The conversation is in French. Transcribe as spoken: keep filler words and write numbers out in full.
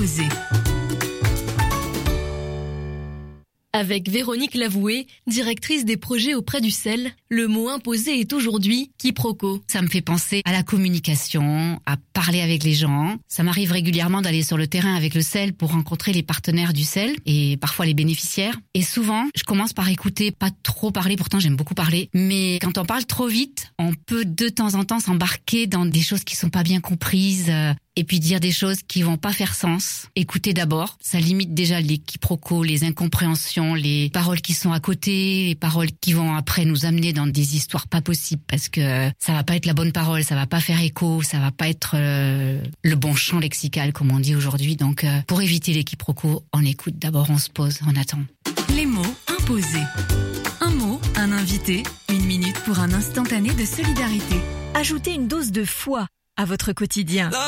imposé. Avec Véronique Lavoué, directrice des projets auprès du C E L, le mot imposé est aujourd'hui quiproquo. Ça me fait penser à la communication, à parler avec les gens. Ça m'arrive régulièrement d'aller sur le terrain avec le C E L pour rencontrer les partenaires du C E L et parfois les bénéficiaires. Et souvent, je commence par écouter, pas trop parler, pourtant j'aime beaucoup parler. Mais quand on parle trop vite, on peut de temps en temps s'embarquer dans des choses qui sont pas bien comprises. Euh, Et puis dire des choses qui vont pas faire sens. Écouter d'abord, ça limite déjà les quiproquos, les incompréhensions, les paroles qui sont à côté, les paroles qui vont après nous amener dans des histoires pas possibles parce que ça va pas être la bonne parole, ça va pas faire écho, ça va pas être euh, le bon champ lexical comme on dit aujourd'hui. Donc euh, pour éviter les quiproquos, on écoute d'abord, on se pose, on attend. Les mots imposés. Un mot, un invité, une minute pour un instantané de solidarité. Ajoutez une dose de foi à votre quotidien.